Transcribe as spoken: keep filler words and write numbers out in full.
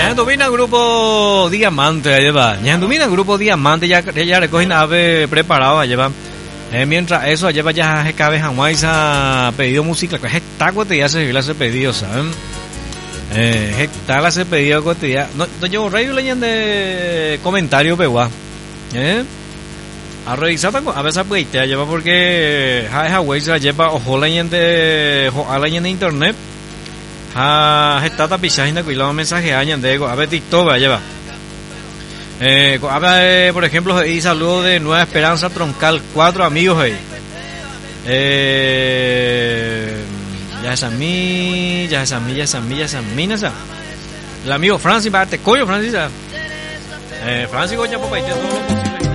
Ñandumina grupo Diamante, lleva. Ñandumina grupo Diamante, ya ya recogen ave preparado, lleva. Eh, mientras eso, lleva ya se cabe jamás ha pedido música, que es taco te ya se hace pedido, ¿saben? Eh, está la hace pedido cotidiano. No, no llevo radio leyendo de comentario, pegua. Eh. A revisar a veces pues te lleva porque ha esa güey se lleva ojo leyendo ojo a leyendo internet. Ha está tapizando y los mensajes añan de a ver TikTok va lleva. Eh, a ver, por ejemplo, y saludo de Nueva Esperanza Troncal, cuatro amigos ahí. Eh, ya es a mí, ya es a mí, ya es a mí, ya es a mí, ¿no? El amigo Francis, te coño Francis. Eh, Francis, coño, papá, y te todo